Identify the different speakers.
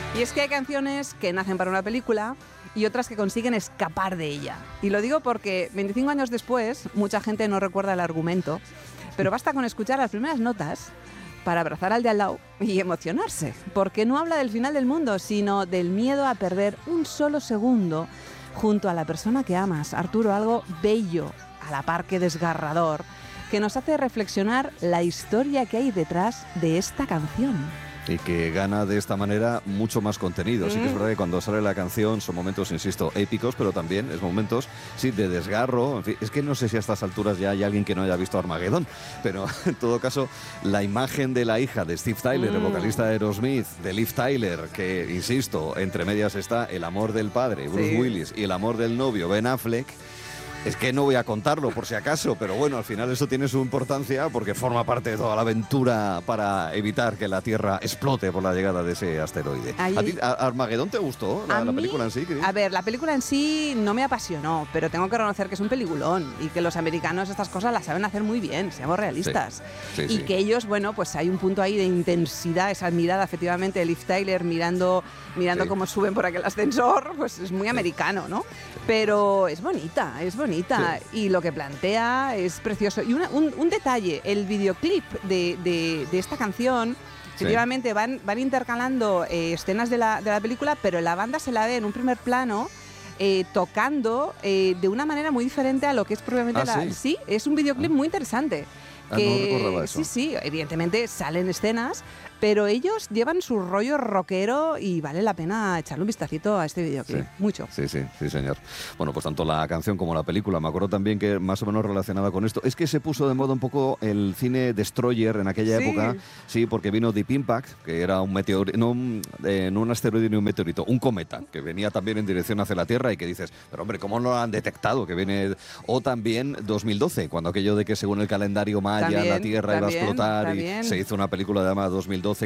Speaker 1: Y es que hay canciones que nacen para una película y otras que consiguen escapar de ella. Y lo digo porque 25 años después, mucha gente no recuerda el argumento, pero basta con escuchar las primeras notas para abrazar al de al lado y emocionarse. Porque no habla del final del mundo, sino del miedo a perder un solo segundo junto a la persona que amas. Arturo, algo bello, a la par que desgarrador, que nos hace reflexionar la historia que hay detrás de esta canción.
Speaker 2: Y que gana de esta manera mucho más contenido. Sí que es verdad que cuando sale la canción son momentos, insisto, épicos, pero también es momentos, sí, de desgarro. En fin, es que no sé si a estas alturas ya hay alguien que no haya visto Armagedón, pero en todo caso, la imagen de la hija de Steve Tyler, el vocalista de Aerosmith, de Liv Tyler, que, insisto, entre medias está el amor del padre, Bruce Willis, y el amor del novio, Ben Affleck. Es que no voy a contarlo por si acaso, pero bueno, al final eso tiene su importancia porque forma parte de toda la aventura para evitar que la Tierra explote por la llegada de ese asteroide. ¿A ti Armagedón te gustó la película en sí, Cris?
Speaker 1: A ver, la película en sí no me apasionó, pero tengo que reconocer que es un peliculón y que los americanos estas cosas las saben hacer muy bien, seamos realistas. Y que ellos, bueno, pues hay un punto ahí de intensidad, esa mirada efectivamente de Liv Tyler mirando cómo suben por aquel ascensor, pues es muy americano, ¿no? Pero es bonita. Y lo que plantea es precioso. Y un detalle, el videoclip de esta canción, efectivamente van intercalando escenas de la película, pero la banda se la ve en un primer plano tocando de una manera muy diferente a lo que es propiamente Sí, es un videoclip muy interesante.
Speaker 2: No recordaba eso.
Speaker 1: Sí, evidentemente salen escenas, pero ellos llevan su rollo rockero y vale la pena echarle un vistacito a este videoclip. Mucho.
Speaker 2: Sí, señor. Bueno, pues tanto la canción como la película, me acuerdo también que más o menos relacionada con esto, es que se puso de moda un poco el cine Destroyer en aquella época, porque vino Deep Impact, que era un meteorito, no un asteroide ni un meteorito, un cometa, que venía también en dirección hacia la Tierra y que dices, pero hombre, ¿cómo no lo han detectado? Que viene... O también 2012, cuando aquello de que según el calendario maya la Tierra iba a explotar y se hizo una película llamada 2012,